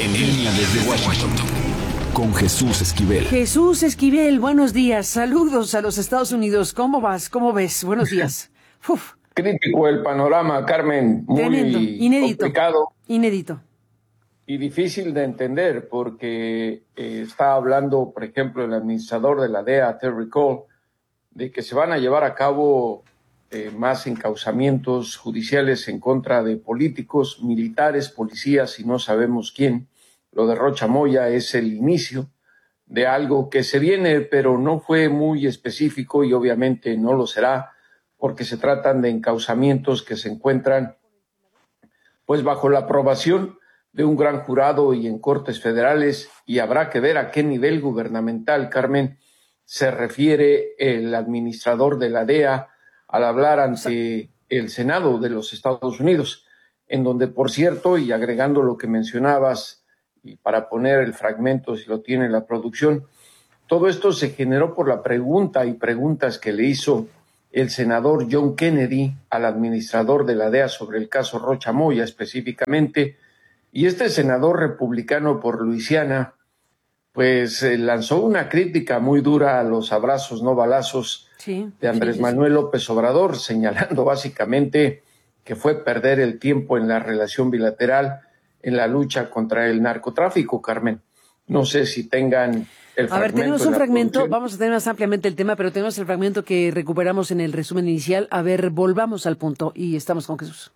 En línea desde Washington, con Jesús Esquivel. Jesús Esquivel, buenos días. Saludos a los Estados Unidos. ¿Cómo vas? ¿Cómo ves? Buenos días. Uf. Crítico el panorama, Carmen. Muy tremendo, inédito, complicado. Inédito. Y difícil de entender porque está hablando, por ejemplo, el administrador de la DEA, Terry Cole, de que se van a llevar a cabo más encauzamientos judiciales en contra de políticos, militares, policías y no sabemos quién. Lo de Rocha Moya es el inicio de algo que se viene, pero no fue muy específico y obviamente no lo será porque se tratan de encauzamientos que se encuentran pues bajo la aprobación de un gran jurado y en cortes federales, y habrá que ver a qué nivel gubernamental, Carmen, se refiere el administrador de la DEA al hablar ante el Senado de los Estados Unidos, en donde, por cierto, y agregando lo que mencionabas, y para poner el fragmento, si lo tiene la producción, todo esto se generó por la pregunta y preguntas que le hizo el senador John Kennedy al administrador de la DEA sobre el caso Rocha Moya específicamente, y este senador republicano por Luisiana, pues lanzó una crítica muy dura a los abrazos no balazos de Andrés Manuel López Obrador, señalando básicamente que fue perder el tiempo en la relación bilateral en la lucha contra el narcotráfico, Carmen. No sé si tengan el fragmento. A ver, tenemos un fragmento, vamos a tener más ampliamente el tema, pero tenemos el fragmento que recuperamos en el resumen inicial. A ver, volvamos al punto y estamos con Jesús.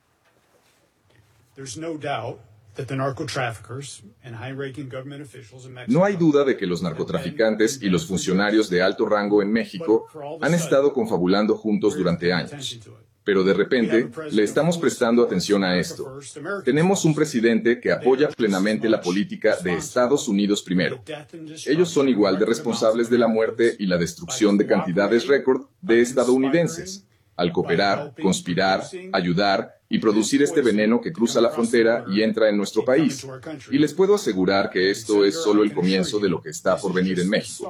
No hay duda de que los narcotraficantes y los funcionarios de alto rango en México han estado confabulando juntos durante años. Pero de repente, le estamos prestando atención a esto. Tenemos un presidente que apoya plenamente la política de Estados Unidos primero. Ellos son igual de responsables de la muerte y la destrucción de cantidades récord de estadounidenses, al cooperar, conspirar, ayudar y producir este veneno que cruza la frontera y entra en nuestro país. Y les puedo asegurar que esto es solo el comienzo de lo que está por venir en México.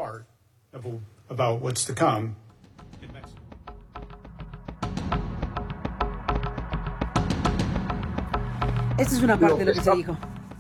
Esta es una parte de lo que se dijo.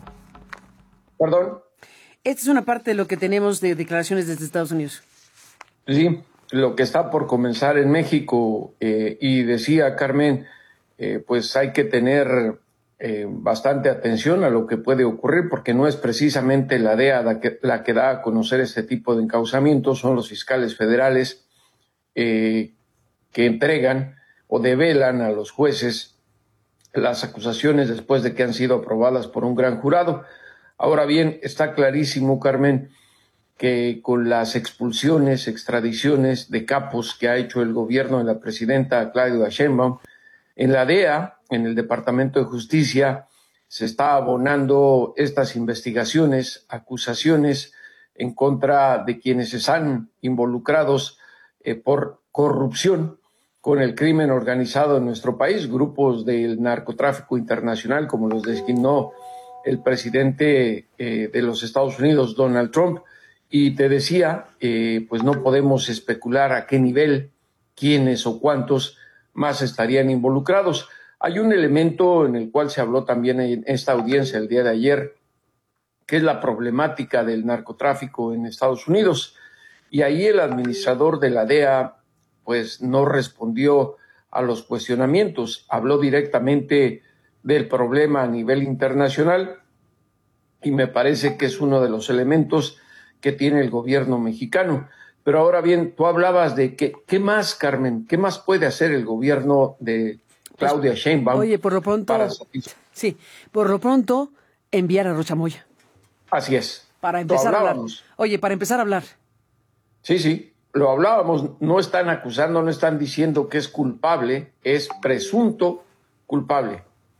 ¿Perdón? Esta es una parte de lo que tenemos de declaraciones desde Estados Unidos. Sí, lo que está por comenzar en México, y decía Carmen, pues hay que tener bastante atención a lo que puede ocurrir, porque no es precisamente la DEA la que da a conocer este tipo de encauzamientos, son los fiscales federales que entregan o develan a los jueces las acusaciones después de que han sido aprobadas por un gran jurado. Ahora bien, está clarísimo, Carmen, que con las expulsiones, extradiciones de capos que ha hecho el gobierno de la presidenta Claudia Sheinbaum, en la DEA, en el Departamento de Justicia, se está abonando estas investigaciones, acusaciones en contra de quienes están involucrados por corrupción con el crimen organizado en nuestro país, grupos del narcotráfico internacional, como los designó el presidente de los Estados Unidos, Donald Trump. Y te decía, pues no podemos especular a qué nivel, quiénes o cuántos más estarían involucrados. Hay un elemento en el cual se habló también en esta audiencia el día de ayer, que es la problemática del narcotráfico en Estados Unidos. Y ahí el administrador de la DEA pues no respondió a los cuestionamientos, habló directamente del problema a nivel internacional y me parece que es uno de los elementos que tiene el gobierno mexicano. Pero ahora bien, tú hablabas de qué más, Carmen, qué más puede hacer el gobierno de Claudia Sheinbaum. Oye, por lo pronto, por lo pronto, enviar a Rocha Moya. Así es. Para empezar a hablar. Oye, para empezar a hablar. Sí. Lo hablábamos, no están acusando, no están diciendo que es culpable, es presunto culpable.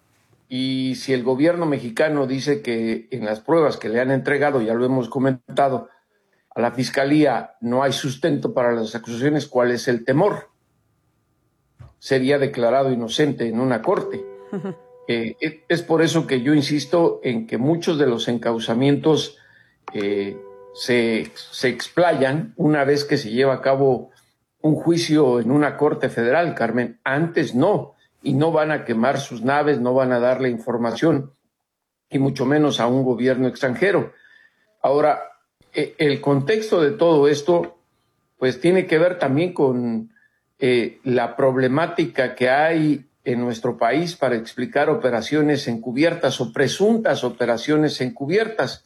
Y si el gobierno mexicano dice que en las pruebas que le han entregado, ya lo hemos comentado, a la fiscalía no hay sustento para las acusaciones, ¿cuál es el temor? Sería declarado inocente en una corte. Es por eso que yo insisto en que muchos de los encauzamientos se explayan una vez que se lleva a cabo un juicio en una corte federal, Carmen. Antes no, y no van a quemar sus naves, no van a darle información y mucho menos a un gobierno extranjero. Ahora, el contexto de todo esto, pues tiene que ver también con la problemática que hay en nuestro país para explicar operaciones encubiertas o presuntas operaciones encubiertas.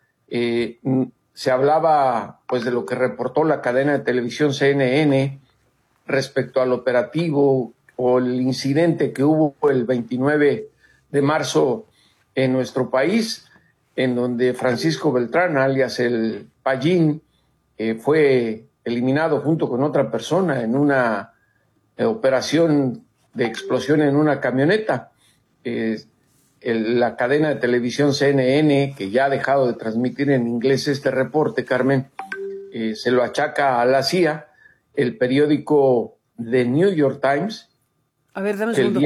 Se hablaba pues de lo que reportó la cadena de televisión CNN respecto al operativo o el incidente que hubo el 29 de marzo en nuestro país, en donde Francisco Beltrán, alias el Payín, fue eliminado junto con otra persona en una operación de explosión en una camioneta. La cadena de televisión CNN, que ya ha dejado de transmitir en inglés este reporte, Carmen, se lo achaca a la CIA. El periódico The New York Times, a ver, dame un segundo.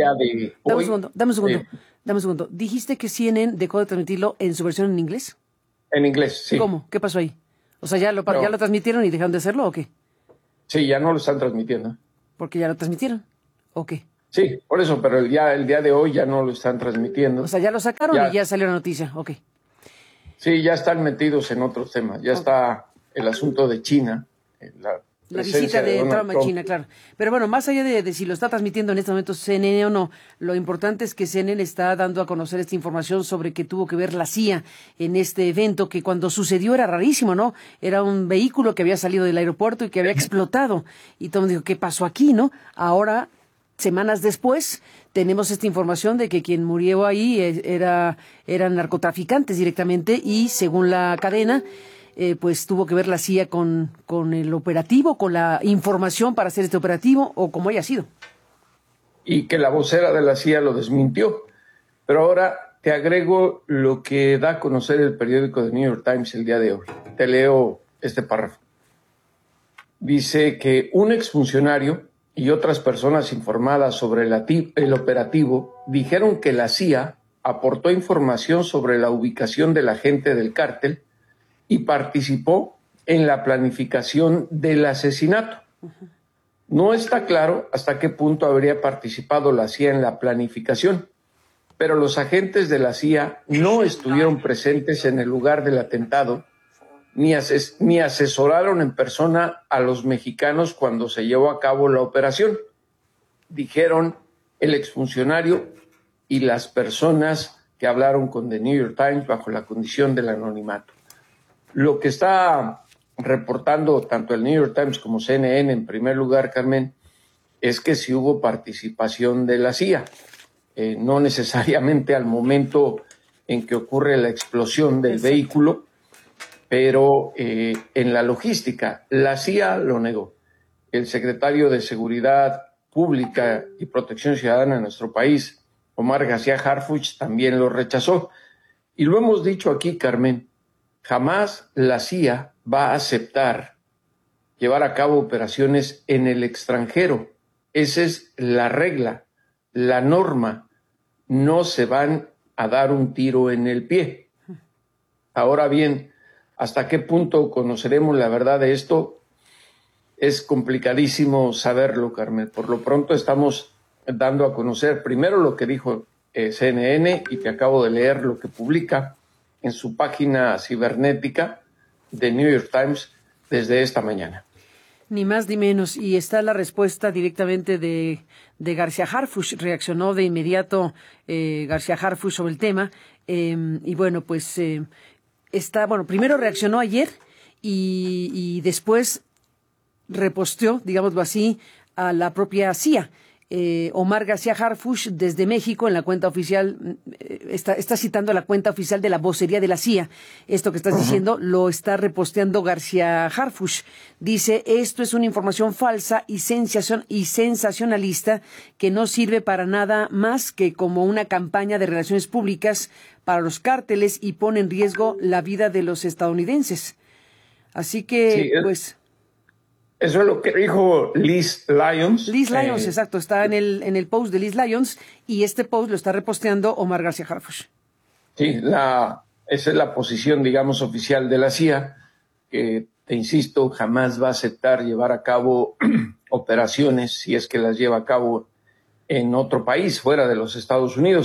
Dame un segundo. ¿Dijiste que CNN dejó de transmitirlo en su versión en inglés? En inglés, sí. ¿Cómo? ¿Qué pasó ahí? O sea, ¿ya lo transmitieron y dejaron de hacerlo o qué? Sí, ya no lo están transmitiendo. ¿Porque ya lo transmitieron? ¿O qué? Sí, por eso, pero el día de hoy ya no lo están transmitiendo. O sea, ya lo sacaron y ya salió la noticia, ok. Sí, ya están metidos en otros temas. Ya está el asunto de China, la visita de Trump a China, claro. Pero bueno, más allá de si lo está transmitiendo en este momento CNN o no, lo importante es que CNN está dando a conocer esta información sobre que tuvo que ver la CIA en este evento, que cuando sucedió era rarísimo, ¿no? Era un vehículo que había salido del aeropuerto y que había explotado. Y todo el mundo dijo, ¿qué pasó aquí, no? Ahora, semanas después, tenemos esta información de que quien murió ahí eran narcotraficantes directamente y, según la cadena, pues tuvo que ver la CIA con el operativo, con la información para hacer este operativo, o como haya sido. Y que la vocera de la CIA lo desmintió. Pero ahora te agrego lo que da a conocer el periódico The New York Times el día de hoy. Te leo este párrafo. Dice que un exfuncionario y otras personas informadas sobre el operativo dijeron que la CIA aportó información sobre la ubicación del agente del cártel y participó en la planificación del asesinato. No está claro hasta qué punto habría participado la CIA en la planificación, pero los agentes de la CIA no estuvieron presentes en el lugar del atentado ni asesoraron en persona a los mexicanos cuando se llevó a cabo la operación, dijeron el exfuncionario y las personas que hablaron con The New York Times bajo la condición del anonimato. Lo que está reportando tanto el New York Times como CNN, en primer lugar, Carmen, es que sí hubo participación de la CIA. No necesariamente al momento en que ocurre la explosión del vehículo, pero en la logística. La CIA lo negó. El secretario de Seguridad Pública y Protección Ciudadana de nuestro país, Omar García Harfuch, también lo rechazó. Y lo hemos dicho aquí, Carmen, jamás la CIA va a aceptar llevar a cabo operaciones en el extranjero. Esa es la regla, la norma. No se van a dar un tiro en el pie. Ahora bien, ¿hasta qué punto conoceremos la verdad de esto? Es complicadísimo saberlo, Carmen. Por lo pronto estamos dando a conocer primero lo que dijo CNN y te acabo de leer lo que publica en su página cibernética de New York Times desde esta mañana. Ni más ni menos. Y está la respuesta directamente de García Harfuch. Reaccionó de inmediato García Harfuch sobre el tema. Y bueno, pues primero reaccionó ayer y después reposteó, digámoslo así, a la propia CIA. Omar García Harfuch desde México en la cuenta oficial, está citando la cuenta oficial de la vocería de la CIA. Esto que estás diciendo lo está reposteando García Harfuch. Dice, esto es una información falsa y sensacionalista que no sirve para nada más que como una campaña de relaciones públicas para los cárteles y pone en riesgo la vida de los estadounidenses. Así que, pues... Eso es lo que dijo Liz Lyons. Liz Lyons, exacto. Está en el post de Liz Lyons y este post lo está reposteando Omar García Harfuch. Sí, esa es la posición, digamos, oficial de la CIA, que, te insisto, jamás va a aceptar llevar a cabo operaciones, si es que las lleva a cabo en otro país, fuera de los Estados Unidos.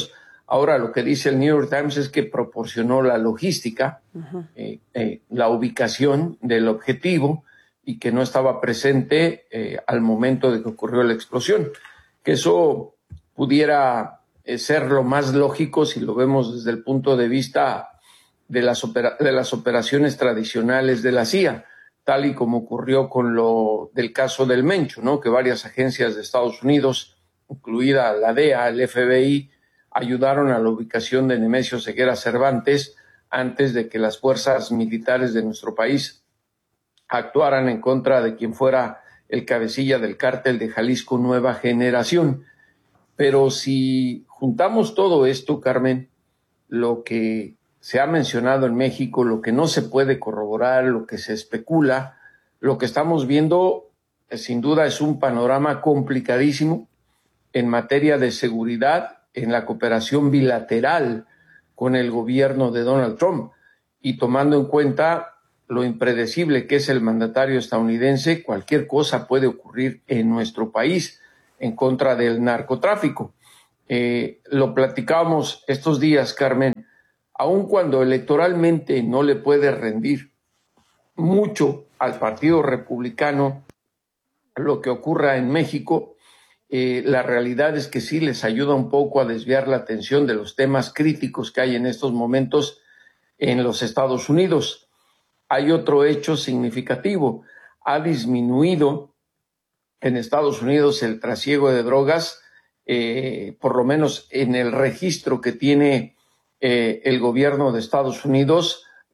Ahora, lo que dice el New York Times es que proporcionó la logística, la ubicación del objetivo y que no estaba presente al momento de que ocurrió la explosión. Que eso pudiera ser lo más lógico si lo vemos desde el punto de vista de las operaciones tradicionales de la CIA, tal y como ocurrió con lo del caso del Mencho, ¿no? Que varias agencias de Estados Unidos, incluida la DEA, el FBI, ayudaron a la ubicación de Nemesio Ceguera Cervantes antes de que las fuerzas militares de nuestro país actuaran en contra de quien fuera el cabecilla del cártel de Jalisco Nueva Generación. Pero si juntamos todo esto, Carmen, lo que se ha mencionado en México, lo que no se puede corroborar, lo que se especula, lo que estamos viendo, sin duda es un panorama complicadísimo en materia de seguridad, en la cooperación bilateral con el gobierno de Donald Trump, y tomando en cuenta lo impredecible que es el mandatario estadounidense, cualquier cosa puede ocurrir en nuestro país en contra del narcotráfico. Lo platicábamos estos días, Carmen, aun cuando electoralmente no le puede rendir mucho al Partido Republicano lo que ocurra en México, la realidad es que sí les ayuda un poco a desviar la atención de los temas críticos que hay en estos momentos en los Estados Unidos. Hay otro hecho significativo. Ha disminuido en Estados Unidos el trasiego de drogas, por lo menos en el registro que tiene el gobierno de Estados Unidos,